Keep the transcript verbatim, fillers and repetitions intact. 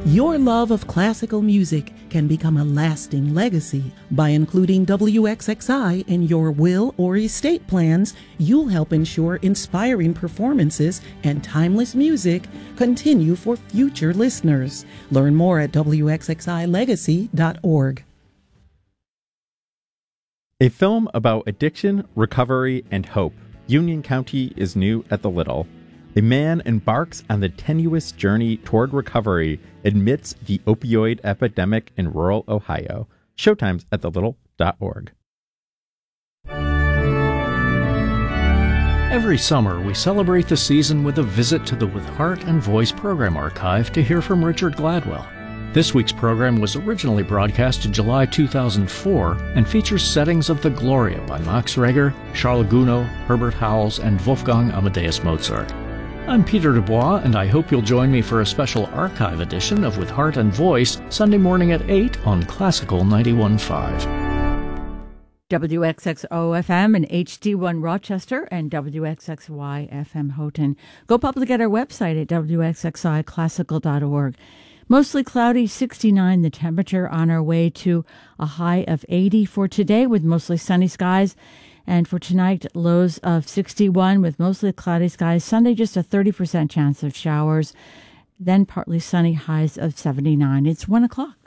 Your love of classical music can become a lasting legacy. By including W X X I in your will or estate plans, you'll help ensure inspiring performances and timeless music continue for future listeners. Learn more at W X X I legacy dot org. A film about addiction, recovery, and hope. Union County is new at the Little. A man embarks on the tenuous journey toward recovery amidst the opioid epidemic in rural Ohio. Showtimes at the little dot org. Every summer, we celebrate the season with a visit to the With Heart and Voice program archive to hear from Richard Gladwell. This week's program was originally broadcast in July two thousand four and features settings of the Gloria by Max Reger, Charles Gounod, Herbert Howells, and Wolfgang Amadeus Mozart. I'm Peter Dubois, and I hope you'll join me for a special archive edition of With Heart and Voice, Sunday morning at eight on Classical ninety-one point five. W X X O F M and H D one Rochester and W X X Y F M Houghton. Go public at our website at W X X I classical dot org. Mostly cloudy, sixty-nine the temperature, on our way to a high of eighty for today with mostly sunny skies. And for tonight, lows of sixty-one with mostly cloudy skies. Sunday, just a thirty percent chance of showers. Then partly sunny, highs of seventy-nine. It's one o'clock.